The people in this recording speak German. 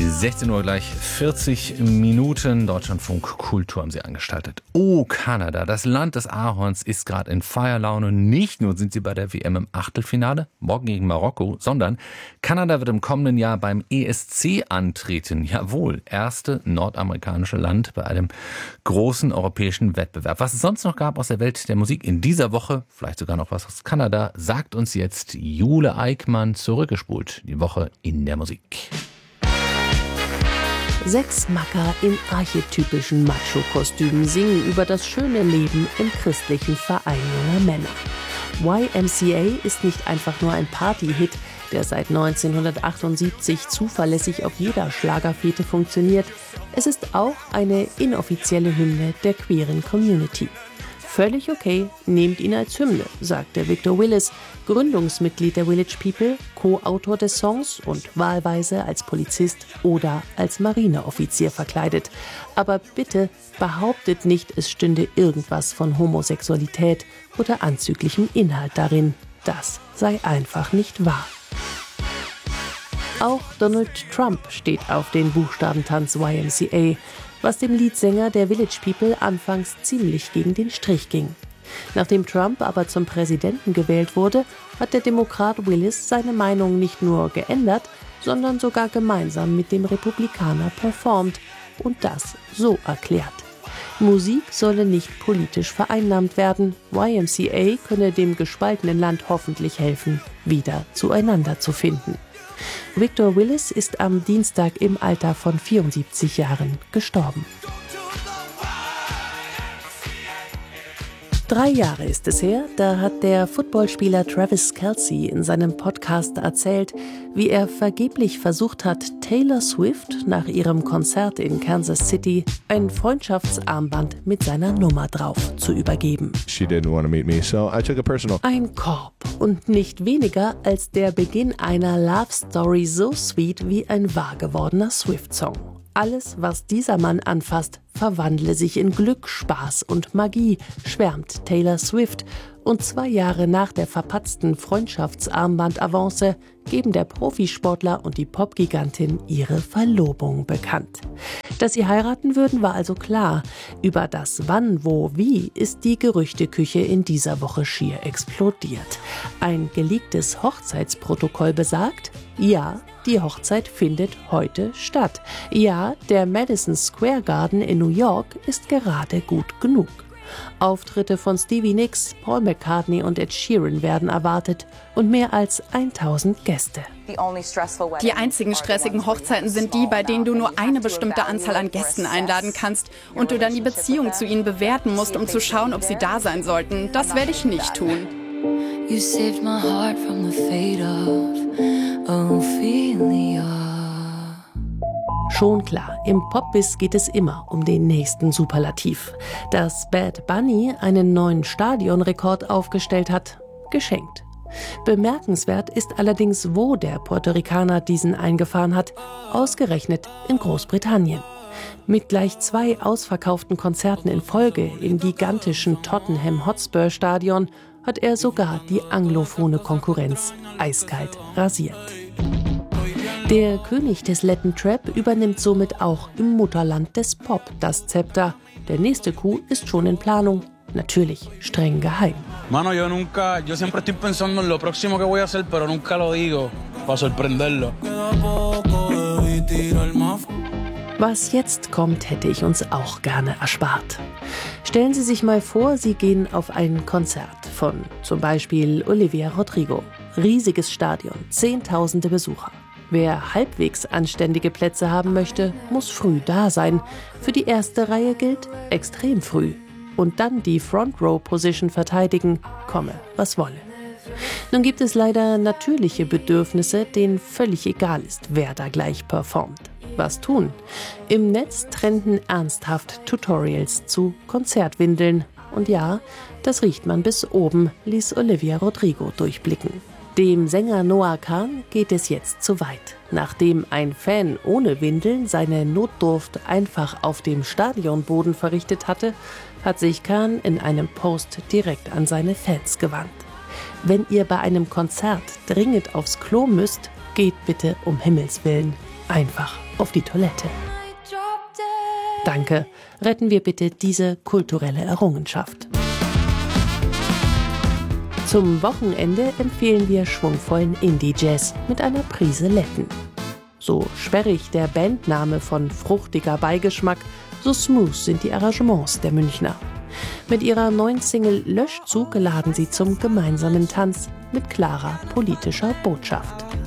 16 Uhr gleich 40 Minuten. Deutschlandfunk Kultur haben Sie angestaltet. Oh, Kanada, das Land des Ahorns, ist gerade in Feierlaune. Nicht nur sind sie bei der WM im Achtelfinale, morgen gegen Marokko, sondern Kanada wird im kommenden Jahr beim ESC antreten. Jawohl, erste nordamerikanische Land bei einem großen europäischen Wettbewerb. Was es sonst noch gab aus der Welt der Musik in dieser Woche, vielleicht sogar noch was aus Kanada, sagt uns jetzt Jule Eickmann, zurückgespult. Die Woche in der Musik. 6 Macker in archetypischen Macho-Kostümen singen über das schöne Leben im christlichen Verein junger Männer. YMCA ist nicht einfach nur ein Party-Hit, der seit 1978 zuverlässig auf jeder Schlagerfete funktioniert. Es ist auch eine inoffizielle Hymne der queeren Community. Völlig okay, nehmt ihn als Hymne, sagte Victor Willis, Gründungsmitglied der Village People, Co-Autor des Songs und wahlweise als Polizist oder als Marineoffizier verkleidet. Aber bitte behauptet nicht, es stünde irgendwas von Homosexualität oder anzüglichem Inhalt darin. Das sei einfach nicht wahr. Auch Donald Trump steht auf den Buchstabentanz YMCA, was dem Leadsänger der Village People anfangs ziemlich gegen den Strich ging. Nachdem Trump aber zum Präsidenten gewählt wurde, hat der Demokrat Willis seine Meinung nicht nur geändert, sondern sogar gemeinsam mit dem Republikaner performt und das so erklärt. Musik solle nicht politisch vereinnahmt werden. YMCA könne dem gespaltenen Land hoffentlich helfen, wieder zueinander zu finden. Victor Willis ist am Dienstag im Alter von 74 Jahren gestorben. 3 Jahre ist es her, da hat der Footballspieler Travis Kelce in seinem Podcast erzählt, wie er vergeblich versucht hat, Taylor Swift nach ihrem Konzert in Kansas City ein Freundschaftsarmband mit seiner Nummer drauf zu übergeben. She didn't want to meet me, so I took it personal. Ein Korb und nicht weniger als der Beginn einer Love Story so sweet wie ein wahr gewordener Swift-Song. Alles, was dieser Mann anfasst, verwandle sich in Glück, Spaß und Magie, schwärmt Taylor Swift. Und 2 Jahre nach der verpatzten Freundschaftsarmband-Avance geben der Profisportler und die Popgigantin ihre Verlobung bekannt. Dass sie heiraten würden, war also klar. Über das Wann, Wo, Wie ist die Gerüchteküche in dieser Woche schier explodiert. Ein geleaktes Hochzeitsprotokoll besagt, ja, die Hochzeit findet heute statt. Ja, der Madison Square Garden in New York ist gerade gut genug. Auftritte von Stevie Nicks, Paul McCartney und Ed Sheeran werden erwartet und mehr als 1000 Gäste. Die einzigen stressigen Hochzeiten sind die, bei denen du nur eine bestimmte Anzahl an Gästen einladen kannst und du dann die Beziehung zu ihnen bewerten musst, um zu schauen, ob sie da sein sollten. Das werde ich nicht tun. You saved my heart from the fate of Ophelia. Schon klar, im Popbiz geht es immer um den nächsten Superlativ. Dass Bad Bunny einen neuen Stadionrekord aufgestellt hat, geschenkt. Bemerkenswert ist allerdings, wo der Puerto Ricaner diesen eingefahren hat, ausgerechnet in Großbritannien. Mit gleich 2 ausverkauften Konzerten in Folge im gigantischen Tottenham Hotspur Stadion hat er sogar die anglophone Konkurrenz eiskalt rasiert. Der König des Latin Trap übernimmt somit auch im Mutterland des Pop das Zepter. Der nächste Coup ist schon in Planung, natürlich streng geheim. Mano, yo siempre estoy pensando en lo próximo que voy a hacer, pero nunca lo digo, para sorprenderlo. Was jetzt kommt, hätte ich uns auch gerne erspart. Stellen Sie sich mal vor, Sie gehen auf ein Konzert von zum Beispiel Olivia Rodrigo. Riesiges Stadion, Zehntausende Besucher. Wer halbwegs anständige Plätze haben möchte, muss früh da sein. Für die erste Reihe gilt extrem früh. Und dann die Front-Row-Position verteidigen, komme, was wolle. Nun gibt es leider natürliche Bedürfnisse, denen völlig egal ist, wer da gleich performt. Was tun? Im Netz trenden ernsthaft Tutorials zu Konzertwindeln. Und ja, das riecht man bis oben, ließ Olivia Rodrigo durchblicken. Dem Sänger Noah Kahan geht es jetzt zu weit. Nachdem ein Fan ohne Windeln seine Notdurft einfach auf dem Stadionboden verrichtet hatte, hat sich Kahan in einem Post direkt an seine Fans gewandt. Wenn ihr bei einem Konzert dringend aufs Klo müsst, geht bitte um Himmels Willen einfach auf die Toilette. Danke, retten wir bitte diese kulturelle Errungenschaft. Zum Wochenende empfehlen wir schwungvollen Indie-Jazz mit einer Prise Letten. So sperrig der Bandname von fruchtiger Beigeschmack, so smooth sind die Arrangements der Münchner. Mit ihrer neuen Single Löschzug laden sie zum gemeinsamen Tanz mit klarer politischer Botschaft.